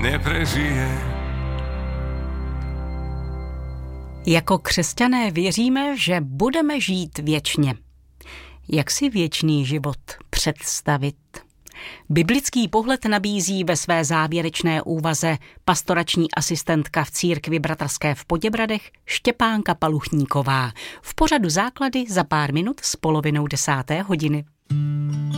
neprežije. Jako křesťané věříme, že budeme žít věčně. Jak si věčný život představit? Biblický pohled nabízí ve své závěrečné úvaze pastorační asistentka v církvi bratrské v Poděbradech Štěpánka Paluchníková v pořadu Základy za pár minut s 9:30.